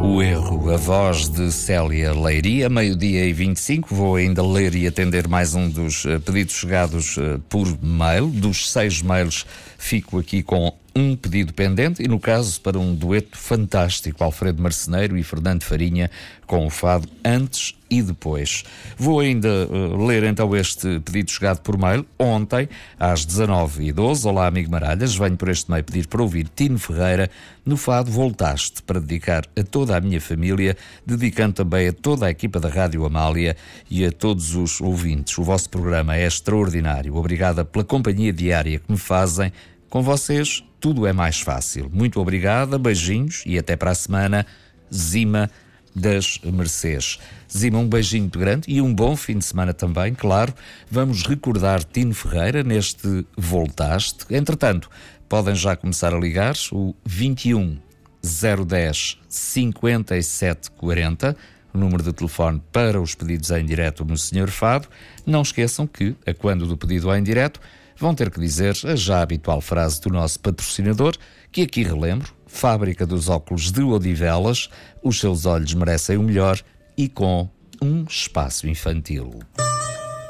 O erro, a voz de Célia Leiria, 12h25. Vou ainda ler e atender mais um dos pedidos chegados por mail. Dos 6 mails, fico aqui com um pedido pendente e, no caso, para um dueto fantástico, Alfredo Marceneiro e Fernando Farinha, com o fado Antes e Depois. Vou ainda ler então este pedido chegado por mail ontem, às 19h12. Olá, amigo Maralhas, venho por este meio pedir para ouvir Tino Ferreira no fado Voltaste, para dedicar a toda a minha família, dedicando também a toda a equipa da Rádio Amália e a todos os ouvintes. O vosso programa é extraordinário. Obrigada pela companhia diária que me fazem. Com vocês, tudo é mais fácil. Muito obrigada, beijinhos e até para a semana. Zima das Mercês. Zima, um beijinho muito grande e um bom fim de semana também, claro. Vamos recordar Tino Ferreira neste Voltaste. Entretanto, podem já começar a ligar o 21 010 57 40, o número de telefone para os pedidos em direto no Senhor Fado. Não esqueçam que, a quando do pedido em direto, vão ter que dizer a já habitual frase do nosso patrocinador, que aqui relembro: Fábrica dos Óculos de Odivelas, os seus olhos merecem o melhor e com um espaço infantil.